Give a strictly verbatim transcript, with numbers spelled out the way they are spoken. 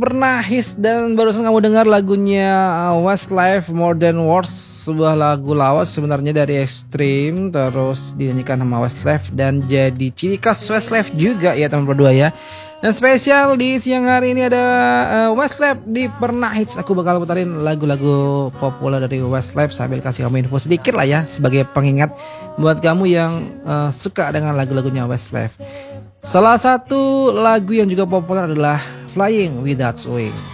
pernah hits dan barusan kamu dengar lagunya uh, Westlife More Than Words, sebuah lagu lawas sebenarnya dari Extreme, terus dinyanyikan sama Westlife dan jadi ciri khas Westlife juga ya teman berdua ya. Dan spesial di siang hari ini ada uh, Westlife di Pernah Hits. Aku bakal putarin lagu-lagu populer dari Westlife sambil kasih kamu info sedikit lah ya sebagai pengingat buat kamu yang uh, suka dengan lagu-lagunya Westlife. Salah satu lagu yang juga populer adalah Flying Without Wings.